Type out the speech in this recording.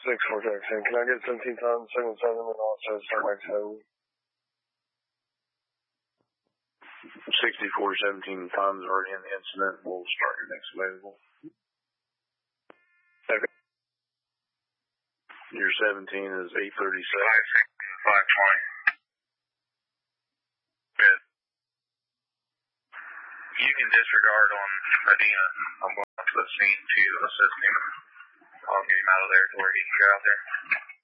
6-4 Jack 10. Can I get 17 tons, 7-7, and also start by 7? 64, 17 tons already in the incident. We'll start your next available. Okay. Your 17 is 837. 520. Good. You can disregard on Medina. I'm going to the scene to assist him. I'll get him out of there to where he can get out there.